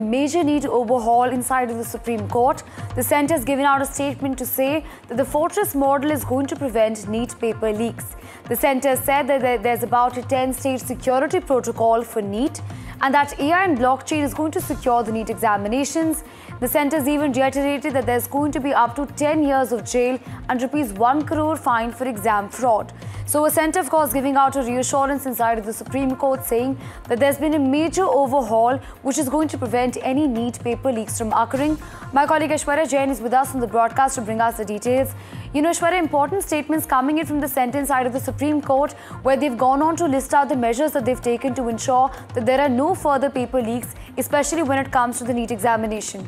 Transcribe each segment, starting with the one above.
Major NEET overhaul inside of the Supreme Court. The centre has given out a statement to say that the Fortress model is going to prevent NEET paper leaks. The centre said that there's about a 10-stage security protocol for NEET and that AI and blockchain is going to secure the NEET examinations. The centre has even reiterated that there's going to be up to 10 years of jail and ₹1 crore fine for exam fraud. So a centre, of course, giving out a reassurance inside of the Supreme Court saying that there's been a major overhaul which is going to prevent any NEET paper leaks from occurring. My colleague Aishwarya Jain is with us on the broadcast to bring us the details. You know, Aishwarya, important statements coming in from the centre side of the Supreme Court where they've gone on to list out the measures that they've taken to ensure that there are no further paper leaks, especially when it comes to the NEET examination.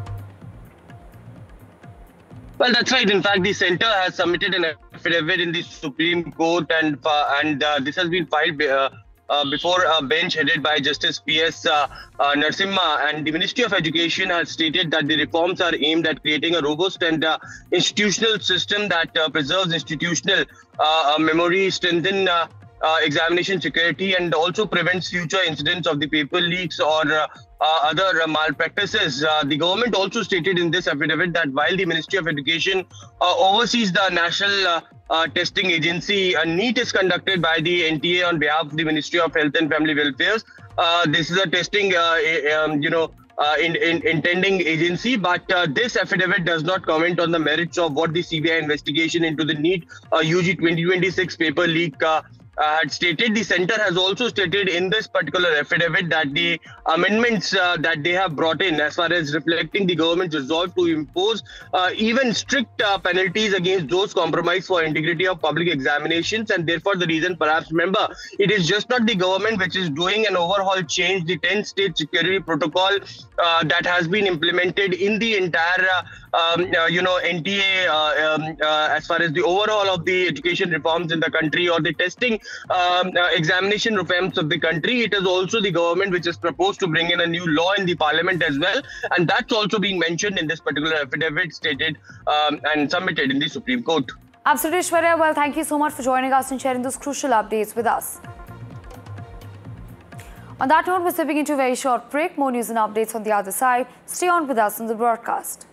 Well, that's right. In fact, the centre has submitted an affidavit in the Supreme Court, and this has been filed before a bench headed by Justice P.S. Narasimha. And the Ministry of Education has stated that the reforms are aimed at creating a robust and institutional system that preserves institutional memory, strengthen examination security, and also prevents future incidents of the paper leaks or other malpractices. The government also stated in this affidavit that while the Ministry of Education oversees the National Testing Agency, NEET is conducted by the NTA on behalf of the Ministry of Health and Family Welfare. This is a testing, intending agency, but this affidavit does not comment on the merits of what the CBI investigation into the NEET UG 2026 paper leak had stated. The centre has also stated in this particular affidavit that the amendments that they have brought in, as far as reflecting the government's resolve to impose even strict penalties against those compromised for integrity of public examinations, and therefore the reason, perhaps remember, it is just not the government which is doing an overhaul change. The 10-stage security protocol that has been implemented in the entire NTA as far as the overall of the education reforms in the country or the testing examination reforms of the country. It is also the government which is proposed to bring in a new law in the parliament as well, and that's also being mentioned in this particular affidavit stated and submitted in the Supreme Court. Absolutely, Aishwarya. Well, thank you so much for joining us and sharing those crucial updates with us. On that note, we're stepping into a very short break. More news and updates on the other side. Stay on with us on the broadcast.